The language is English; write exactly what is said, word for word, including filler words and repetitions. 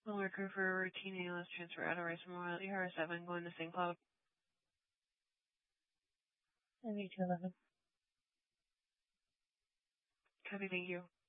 Will worker for a routine A L S transfer out of Rice Memorial, E R seven, going to Saint Cloud. M E two eleven. Copy, thank you.